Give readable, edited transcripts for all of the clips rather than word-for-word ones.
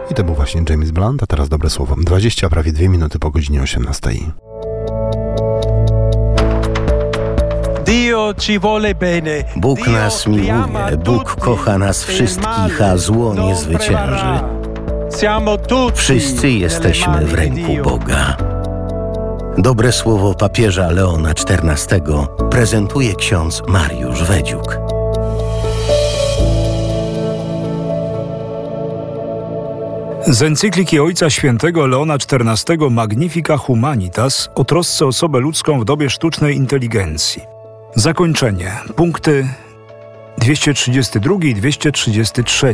I to był właśnie James Blunt, a teraz dobre słowo. 20, prawie 2 minuty po godzinie 18. Bóg nas miłuje, Bóg kocha nas wszystkich, a zło nie zwycięży. Wszyscy jesteśmy w ręku Boga. Dobre słowo papieża Leona XIV prezentuje ksiądz Mariusz Wedziuk. Z encykliki Ojca Świętego Leona XIV Magnifica Humanitas o trosce o osobę ludzką w dobie sztucznej inteligencji. Zakończenie. Punkty 232 i 233.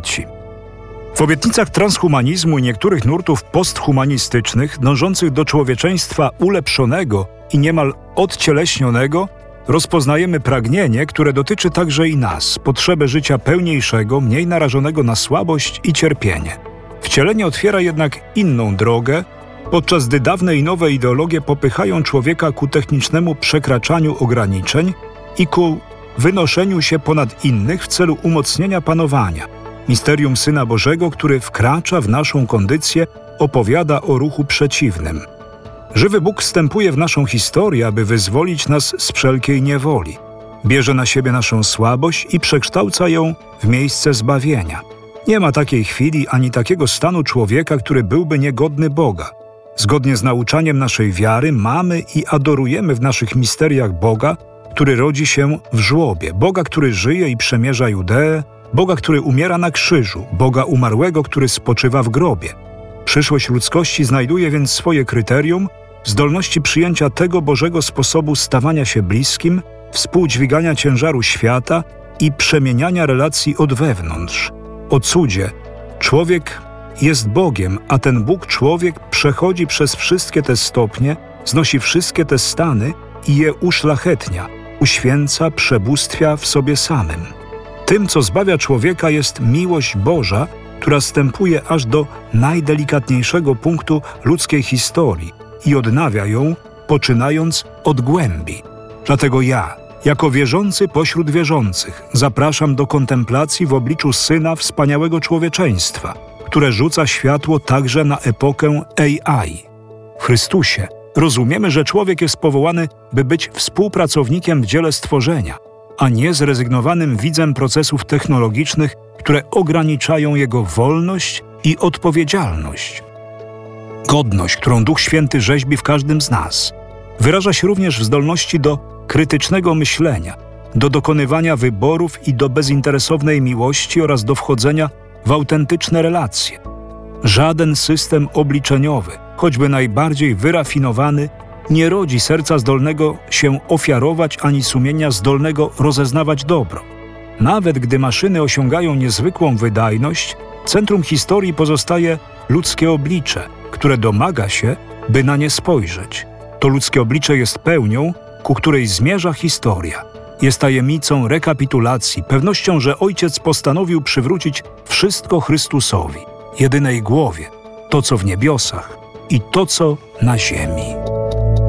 W obietnicach transhumanizmu i niektórych nurtów posthumanistycznych dążących do człowieczeństwa ulepszonego i niemal odcieleśnionego rozpoznajemy pragnienie, które dotyczy także i nas, potrzebę życia pełniejszego, mniej narażonego na słabość i cierpienie. Wcielenie otwiera jednak inną drogę, podczas gdy dawne i nowe ideologie popychają człowieka ku technicznemu przekraczaniu ograniczeń i ku wynoszeniu się ponad innych w celu umocnienia panowania. Misterium Syna Bożego, który wkracza w naszą kondycję, opowiada o ruchu przeciwnym. Żywy Bóg wstępuje w naszą historię, aby wyzwolić nas z wszelkiej niewoli. Bierze na siebie naszą słabość i przekształca ją w miejsce zbawienia. Nie ma takiej chwili ani takiego stanu człowieka, który byłby niegodny Boga. Zgodnie z nauczaniem naszej wiary mamy i adorujemy w naszych misteriach Boga, który rodzi się w żłobie, Boga, który żyje i przemierza Judeę, Boga, który umiera na krzyżu, Boga umarłego, który spoczywa w grobie. Przyszłość ludzkości znajduje więc swoje kryterium w zdolności przyjęcia tego Bożego sposobu stawania się bliskim, współdźwigania ciężaru świata i przemieniania relacji od wewnątrz. O cudzie, człowiek jest Bogiem, a ten Bóg człowiek przechodzi przez wszystkie te stopnie, znosi wszystkie te stany i je uszlachetnia, uświęca, przebóstwia w sobie samym. Tym, co zbawia człowieka, jest miłość Boża, która stępuje aż do najdelikatniejszego punktu ludzkiej historii i odnawia ją, poczynając od głębi. Dlatego ja, jako wierzący pośród wierzących, zapraszam do kontemplacji w obliczu Syna wspaniałego człowieczeństwa, które rzuca światło także na epokę AI. W Chrystusie rozumiemy, że człowiek jest powołany, by być współpracownikiem w dziele stworzenia, a nie zrezygnowanym widzem procesów technologicznych, które ograniczają jego wolność i odpowiedzialność. Godność, którą Duch Święty rzeźbi w każdym z nas, wyraża się również w zdolności do krytycznego myślenia, do dokonywania wyborów i do bezinteresownej miłości oraz do wchodzenia w autentyczne relacje. Żaden system obliczeniowy, choćby najbardziej wyrafinowany, nie rodzi serca zdolnego się ofiarować ani sumienia zdolnego rozeznawać dobro. Nawet gdy maszyny osiągają niezwykłą wydajność, centrum historii pozostaje ludzkie oblicze, które domaga się, by na nie spojrzeć. To ludzkie oblicze jest pełnią, ku której zmierza historia. Jest tajemnicą rekapitulacji, pewnością, że Ojciec postanowił przywrócić wszystko Chrystusowi, jedynej głowie, to co w niebiosach i to co na ziemi.